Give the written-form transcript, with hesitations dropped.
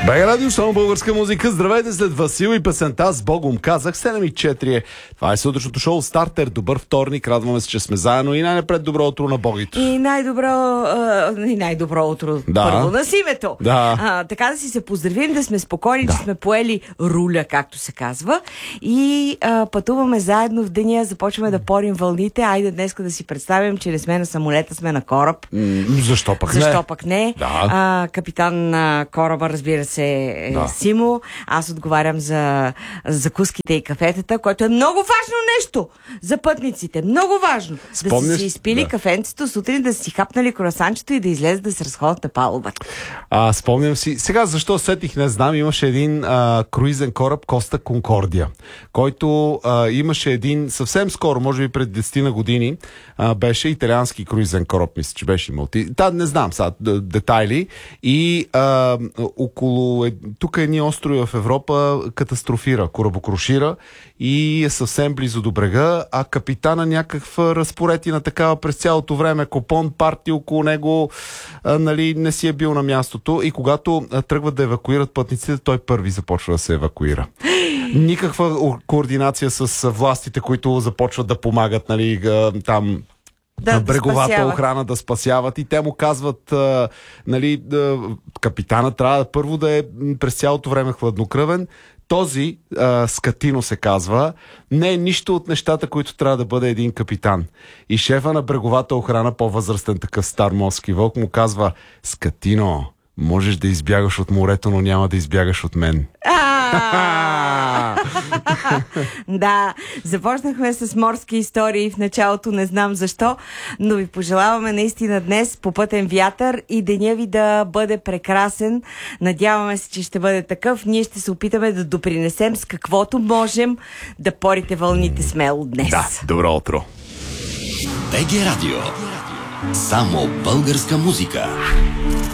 БГ Радио, само българска музика. Здравейте, след Васил и песента "С Богом" казах 7:04 е. Това е сутрешното шоу Стартер. Добър вторник. Радваме се, че сме заедно и най-напред добро утро на Богито. И най-добро утро първо на Симето. Да. Така да си се поздравим, да сме спокойни, че сме поели руля, както се казва. И пътуваме заедно в деня, започваме да порим вълните. Айде днеска да си представим, че не сме на самолета, сме на кораб. Защо пък не? Защо пък не? Да. Капитан на кораба, разбира се, Симо. Аз отговарям за закуските и кафетата, което е много важно нещо за пътниците. Много важно. Да си изпили кафенцето сутрин, да си хапнали круасанчето и да излезе да се разходят на палубата. Спомням си. Сега защо сетих, не знам, имаше един круизен кораб Коста Конкордия, който имаше един съвсем скоро, може би пред 10 на години, беше италиански круизен кораб, мисля, че беше имал. Не знам сега детайли. И около тук едни острови в Европа катастрофира, корабокрушира и е съвсем близо до брега, а капитана някаква разпоредина такава през цялото време, купон, парти около него, не си е бил на мястото и когато тръгват да евакуират пътниците, той първи започва да се евакуира. Никаква координация с властите, които започват да помагат, там бреговата охрана да спасяват и те му казват, капитана трябва първо да е през цялото време хладнокръвен. Този, Скатино се казва, не е нищо от нещата, които трябва да бъде един капитан. И шефа на бреговата охрана, по-възрастен такъв стар морски вълк, му казва: "Скатино, можеш да избягаш от морето, но няма да избягаш от мен." Да, започнахме с морски истории в началото, не знам защо, но ви пожелаваме наистина днес попътен вятър и деня ви да бъде прекрасен. Надяваме се, че ще бъде такъв. Ние ще се опитаме да допринесем с каквото можем да порите вълните смело днес. Да, добро утро. БГ Радио. Само българска музика.